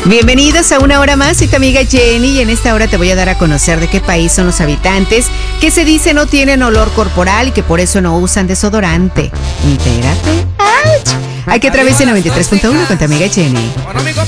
Bienvenidos a una hora más, soy tu amiga Jenny y en esta hora te voy a dar a conocer de qué país son los habitantes que se dice no tienen olor corporal y que por eso no usan desodorante. Entérate. ¡Auch! Aquí a través de 93.1 con tu amiga Jenny. Bueno, mi compa